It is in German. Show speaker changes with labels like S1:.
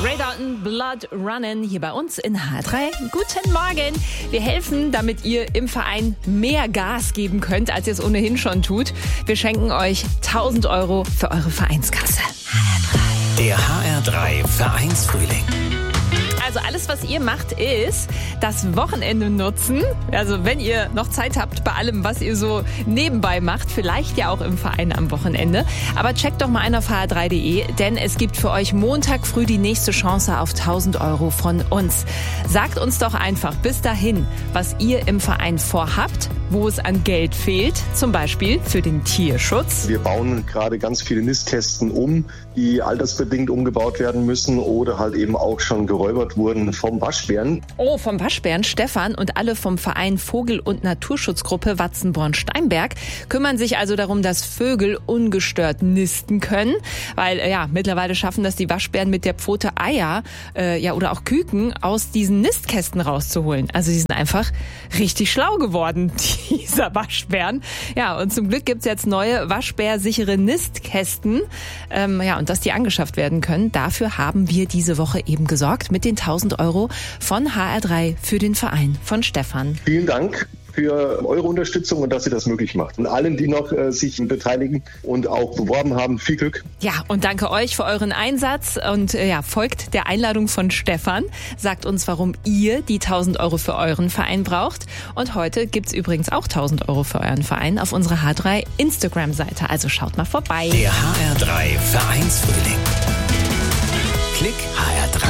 S1: Ray Dalton, Blood Runnin' hier bei uns in H3. Guten Morgen. Wir helfen, damit ihr im Verein mehr Gas geben könnt, als ihr es ohnehin schon tut. Wir schenken euch 1.000 € für eure Vereinskasse.
S2: Der HR3 Vereinsfrühling.
S1: Also alles, was ihr macht, ist das Wochenende nutzen. Also wenn ihr noch Zeit habt bei allem, was ihr so nebenbei macht, vielleicht ja auch im Verein am Wochenende. Aber checkt doch mal ein auf hr3.de, denn es gibt für euch Montag früh die nächste Chance auf 1.000 € von uns. Sagt uns doch einfach bis dahin, was ihr im Verein vorhabt, wo es an Geld fehlt, zum Beispiel für den Tierschutz.
S3: Wir bauen gerade ganz viele Nistkästen um, die altersbedingt umgebaut werden müssen oder halt eben auch schon geräubert wurden vom Waschbären.
S1: Oh, vom Waschbären. Stefan und alle vom Verein Vogel- und Naturschutzgruppe Watzenborn-Steinberg kümmern sich also darum, dass Vögel ungestört nisten können, weil mittlerweile schaffen das die Waschbären mit der Pfote Eier oder auch Küken aus diesen Nistkästen rauszuholen. Also die sind einfach richtig schlau geworden, dieser Waschbären. Ja, und zum Glück gibt's jetzt neue waschbärsichere Nistkästen. Und dass die angeschafft werden können, dafür haben wir diese Woche eben gesorgt mit den 1.000 € von HR3 für den Verein von Stefan.
S3: Vielen Dank für eure Unterstützung und dass ihr das möglich macht. Und allen, die noch sich beteiligen und auch beworben haben, viel Glück.
S1: Ja, und danke euch für euren Einsatz und folgt der Einladung von Stefan. Sagt uns, warum ihr die 1.000 € für euren Verein braucht. Und heute gibt's übrigens auch 1.000 € für euren Verein auf unserer H3 Instagram-Seite. Also schaut mal vorbei.
S2: Der HR3 Vereinsfrühling. Klick HR3.